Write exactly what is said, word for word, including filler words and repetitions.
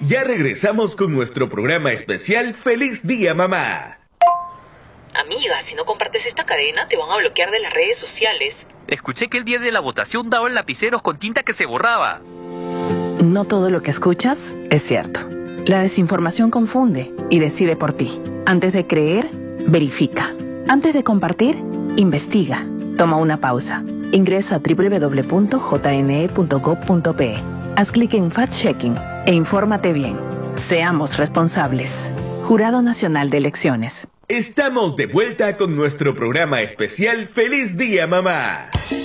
Ya regresamos con nuestro programa especial Feliz Día Mamá. Amiga, si no compartes esta cadena, te van a bloquear de las redes sociales. Escuché que el día de la votación daban lapiceros con tinta que se borraba. No todo lo que escuchas es cierto. La desinformación confunde y decide por ti. Antes de creer, verifica. Antes de compartir, investiga. Toma una pausa. Ingresa a doble u doble u doble u punto j n e punto gov punto p e. Haz clic en Fact-Checking e infórmate bien. Seamos responsables. Jurado Nacional de Elecciones. Estamos de vuelta con nuestro programa especial Feliz Día Mamá.